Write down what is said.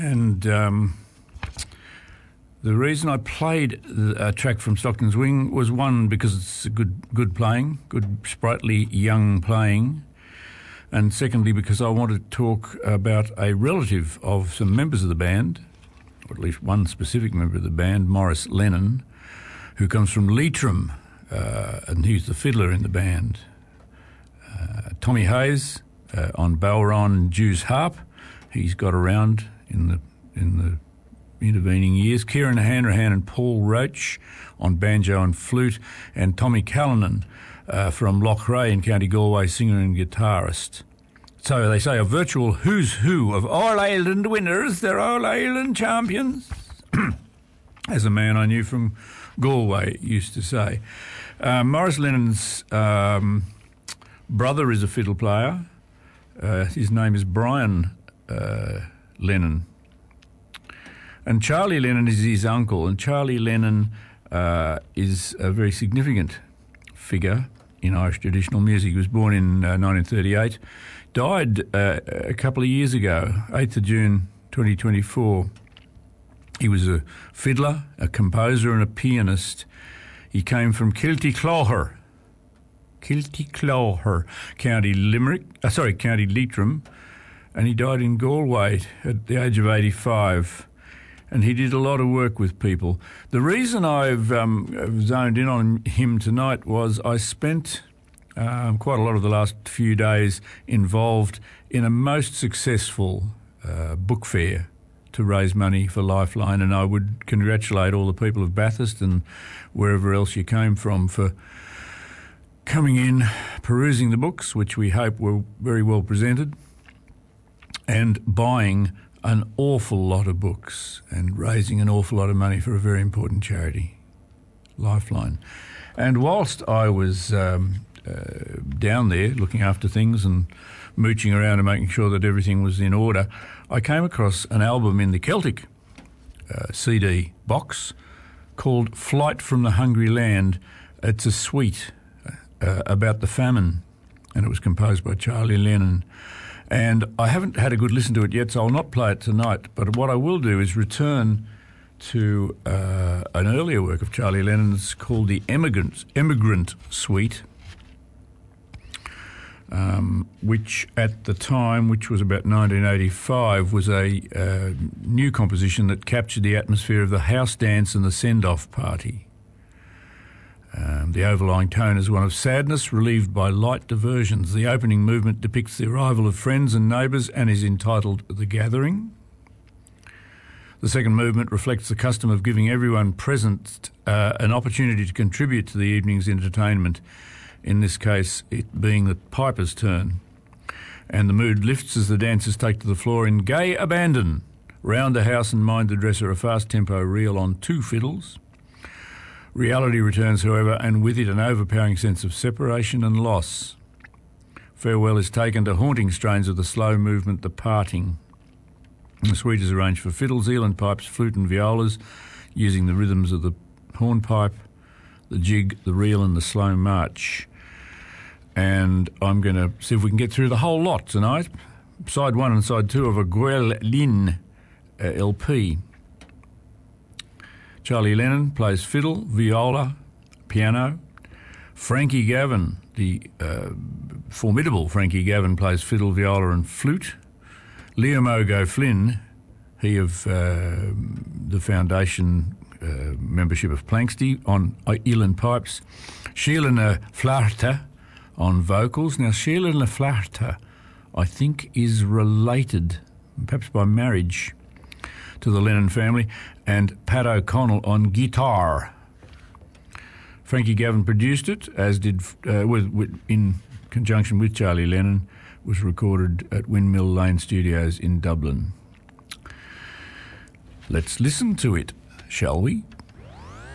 And the reason I played a track from Stockton's Wing was, one, because it's a good playing, good sprightly young playing, and secondly because I wanted to talk about a relative of some members of the band, or at least one specific member of the band, Maurice Lennon, who comes from Leitrim, and he's the fiddler in the band. Tommy Hayes on Bowron Jew's harp, he's got around in the intervening years. Kieran Hanrahan and Paul Roach on banjo and flute, and Tommy Callanan from Loughrea in County Galway, singer and guitarist. So they say a virtual who's who of All-Ireland winners, they're All-Ireland champions, as a man I knew from Galway used to say. Maurice Lennon's brother is a fiddle player. His name is Brian Lennon. And Charlie Lennon is his uncle, and Charlie Lennon is a very significant figure in Irish traditional music. He was born in 1938, died a couple of years ago, 8th of June 2024. He was a fiddler, a composer and a pianist. He came from County County Leitrim, and he died in Galway at the age of 85. And he did a lot of work with people. The reason I've zoned in on him tonight was I spent quite a lot of the last few days involved in a most successful book fair to raise money for Lifeline, and I would congratulate all the people of Bathurst and wherever else you came from for coming in, perusing the books, which we hope were very well presented, and buying an awful lot of books and raising an awful lot of money for a very important charity, Lifeline. And whilst I was down there looking after things and mooching around and making sure that everything was in order, I came across an album in the Celtic CD box called Flight from the Hungry Land. It's a suite about the famine, and it was composed by Charlie Lennon. And I haven't had a good listen to it yet, so I'll not play it tonight. But what I will do is return to an earlier work of Charlie Lennon's called the Emigrant Suite, which at the time, which was about 1985, was a new composition that captured the atmosphere of the house dance and the send-off party. The overlying tone is one of sadness, relieved by light diversions. The opening movement depicts the arrival of friends and neighbours and is entitled The Gathering. The second movement reflects the custom of giving everyone present an opportunity to contribute to the evening's entertainment, in this case it being the piper's turn. And the mood lifts as the dancers take to the floor in gay abandon. Round the house and mind the dresser, a fast tempo reel on two fiddles. Reality returns, however, and with it an overpowering sense of separation and loss. Farewell is taken to haunting strains of the slow movement, The Parting. The suite is arranged for fiddle, Zealand pipes, flute and violas, using the rhythms of the hornpipe, the jig, the reel and the slow march. And I'm going to see if we can get through the whole lot tonight. Side 1 and side 2 of a Gweil Lynn LP. Charlie Lennon plays fiddle, viola, piano. Frankie Gavin, the formidable Frankie Gavin, plays fiddle, viola and flute. Liam O'Goflynn, he of the foundation membership of Planxty, on uilleann pipes. Sheila na Flaherty on vocals. Now, Sheila na Flaherty, I think, is related, perhaps by marriage, to the Lennon family, and Pat O'Connell on guitar. Frankie Gavin produced it, as did, in conjunction with Charlie Lennon, was recorded at Windmill Lane Studios in Dublin. Let's listen to it, shall we?